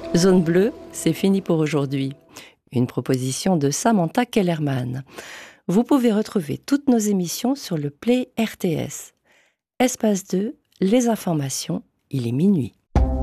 Zone bleue, c'est fini pour aujourd'hui. Une proposition de Samantha Kellerman. Vous pouvez retrouver toutes nos émissions sur le Play RTS. Espace 2, les informations, il est minuit.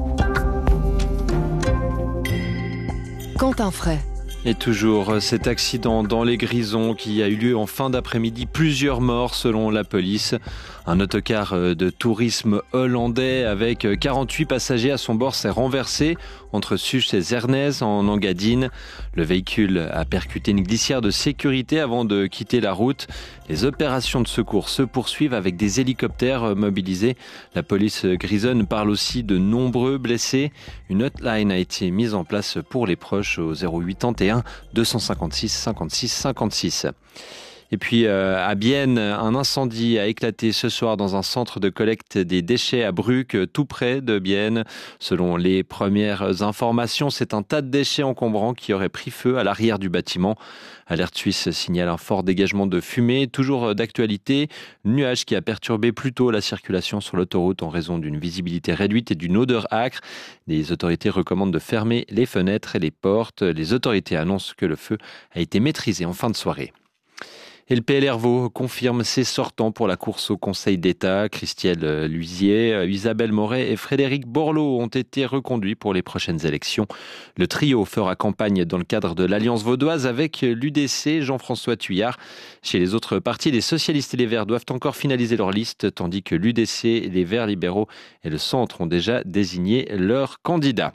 Quentin Fray. Et toujours cet accident dans les Grisons qui a eu lieu en fin d'après-midi. Plusieurs morts selon la police. Un autocar de tourisme hollandais avec 48 passagers à son bord s'est renversé entre Suches et Zernez en Engadine. Le véhicule a percuté une glissière de sécurité avant de quitter la route. Les opérations de secours se poursuivent avec des hélicoptères mobilisés. La police grisonne parle aussi de nombreux blessés. Une hotline a été mise en place pour les proches au 0881 256 56 56. Et puis à Bienne, un incendie a éclaté ce soir dans un centre de collecte des déchets à Bruck, tout près de Bienne. Selon les premières informations, c'est un tas de déchets encombrants qui aurait pris feu à l'arrière du bâtiment. Alerte Suisse signale un fort dégagement de fumée, toujours d'actualité. Nuage qui a perturbé plus tôt la circulation sur l'autoroute en raison d'une visibilité réduite et d'une odeur âcre. Les autorités recommandent de fermer les fenêtres et les portes. Les autorités annoncent que le feu a été maîtrisé en fin de soirée. Et le PLR Vaud confirme ses sortants pour la course au Conseil d'État. Christielle Luisier, Isabelle Moret et Frédéric Borloo ont été reconduits pour les prochaines élections. Le trio fera campagne dans le cadre de l'Alliance vaudoise avec l'UDC, Jean-François Thuillard. Chez les autres partis, les socialistes et les Verts doivent encore finaliser leur liste, tandis que l'UDC, les Verts libéraux et le Centre ont déjà désigné leurs candidats.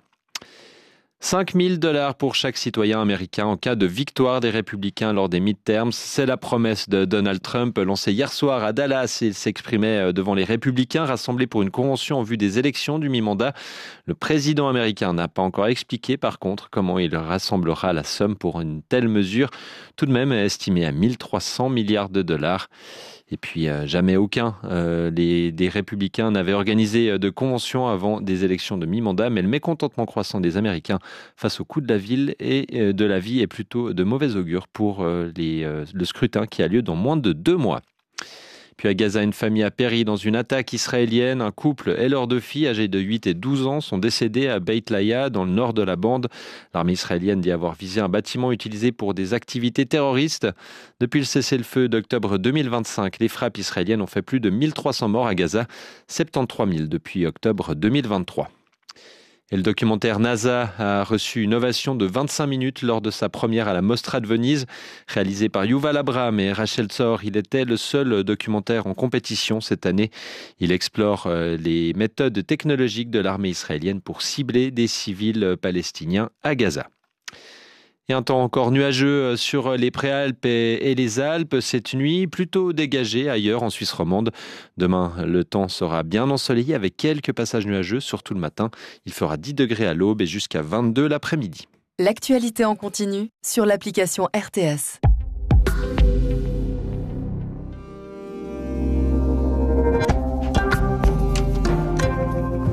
$5 000 pour chaque citoyen américain en cas de victoire des républicains lors des midterms. C'est la promesse de Donald Trump lancée hier soir à Dallas. Il s'exprimait devant les républicains rassemblés pour une convention en vue des élections du mi-mandat. Le président américain n'a pas encore expliqué par contre comment il rassemblera la somme pour une telle mesure, tout de même estimée à $1 300 milliards. Et puis jamais aucun des républicains n'avait organisé de convention avant des élections de mi-mandat, mais le mécontentement croissant des Américains face au coût de la ville et de la vie est plutôt de mauvais augure pour le scrutin qui a lieu dans moins de 2 mois. Puis à Gaza, une famille a péri dans une attaque israélienne. Un couple et leurs 2 filles, âgées de 8 et 12 ans, sont décédés à Beit Laïa, dans le nord de la bande. L'armée israélienne dit avoir visé un bâtiment utilisé pour des activités terroristes. Depuis le cessez-le-feu d'octobre 2025, les frappes israéliennes ont fait plus de 1300 morts à Gaza, 73 000 depuis octobre 2023. Et le documentaire NASA a reçu une ovation de 25 minutes lors de sa première à la Mostra de Venise. Réalisé par Yuval Abraham et Rachel Tzor, il était le seul documentaire en compétition cette année. Il explore les méthodes technologiques de l'armée israélienne pour cibler des civils palestiniens à Gaza. Et un temps encore nuageux sur les Préalpes et les Alpes cette nuit, plutôt dégagé ailleurs en Suisse romande. Demain, le temps sera bien ensoleillé avec quelques passages nuageux, surtout le matin. Il fera 10 degrés à l'aube et jusqu'à 22 l'après-midi. L'actualité en continu sur l'application RTS.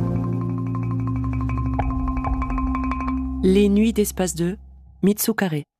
Les nuits d'Espace 2, Mitsu Carré.